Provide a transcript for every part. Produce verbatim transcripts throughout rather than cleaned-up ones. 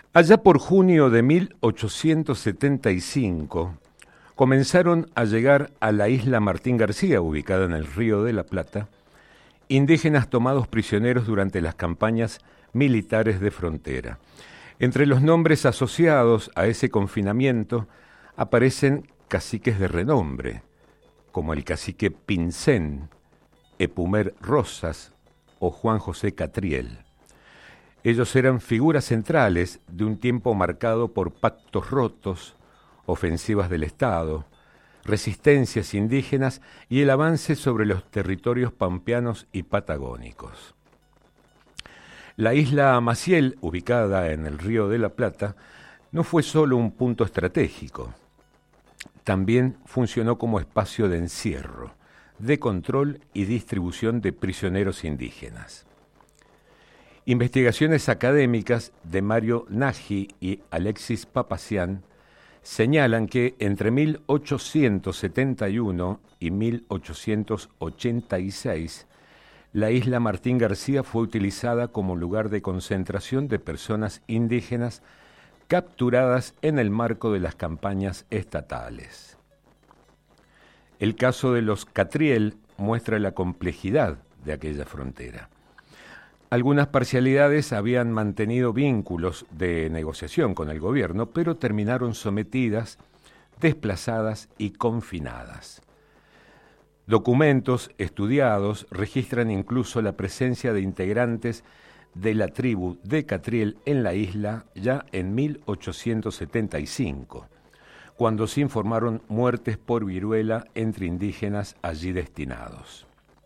Allá por junio de mil ochocientos setenta y cinco, comenzaron a llegar a la isla Martín García, ubicada en el Río de la Plata, indígenas tomados prisioneros durante las campañas militares de frontera. Entre los nombres asociados a ese confinamiento aparecen caciques de renombre, como el cacique Pincén, Epumer Rosas o Juan José Catriel. Ellos eran figuras centrales de un tiempo marcado por pactos rotos, ofensivas del Estado, resistencias indígenas y el avance sobre los territorios pampeanos y patagónicos. La isla Maciel, ubicada en el Río de la Plata, no fue solo un punto estratégico, también funcionó como espacio de encierro, de control y distribución de prisioneros indígenas. Investigaciones académicas de Mario Nagy y Alexis Papazian señalan que entre mil ochocientos setenta y uno y mil ochocientos ochenta y seis la isla Martín García fue utilizada como lugar de concentración de personas indígenas capturadas en el marco de las campañas estatales. El caso de los Catriel muestra la complejidad de aquella frontera. Algunas parcialidades habían mantenido vínculos de negociación con el gobierno, pero terminaron sometidas, desplazadas y confinadas. Documentos estudiados registran incluso la presencia de integrantes de la tribu de Catriel en la isla ya en mil ochocientos setenta y cinco, cuando se informaron muertes por viruela entre indígenas allí destinados.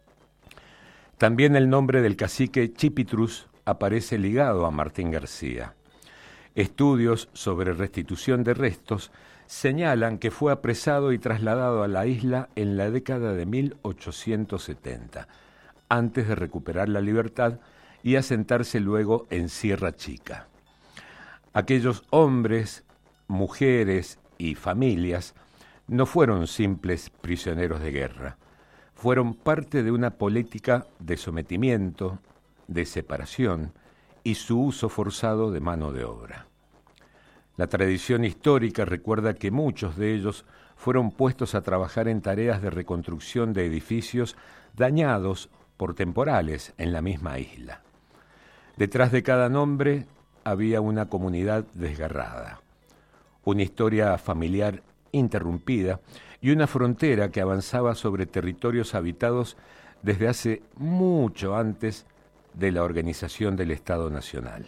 También el nombre del cacique Chipitrus aparece ligado a Martín García. Estudios sobre restitución de restos señalan que fue apresado y trasladado a la isla en la década de mil ochocientos setenta, antes de recuperar la libertad y asentarse luego en Sierra Chica. Aquellos hombres, mujeres y familias no fueron simples prisioneros de guerra. Fueron parte de una política de sometimiento, de separación y su uso forzado de mano de obra. La tradición histórica recuerda que muchos de ellos fueron puestos a trabajar en tareas de reconstrucción de edificios dañados por temporales en la misma isla. Detrás de cada nombre había una comunidad desgarrada, una historia familiar interrumpida y una frontera que avanzaba sobre territorios habitados desde hace mucho antes de la organización del Estado Nacional.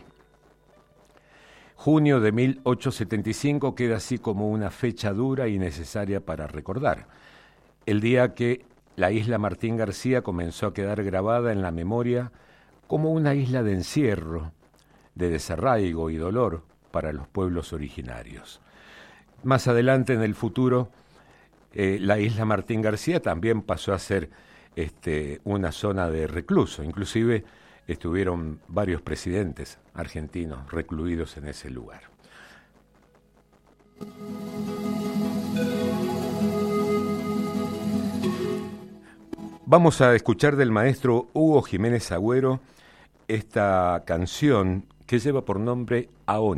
Junio de mil ochocientos setenta y cinco queda así como una fecha dura y necesaria para recordar, el día que la isla Martín García comenzó a quedar grabada en la memoria como una isla de encierro, de desarraigo y dolor para los pueblos originarios. Más adelante en el futuro, eh, la isla Martín García también pasó a ser este, una zona de recluso. Inclusive estuvieron varios presidentes argentinos recluidos en ese lugar. Vamos a escuchar del maestro Hugo Jiménez Agüero esta canción que lleva por nombre Aoni.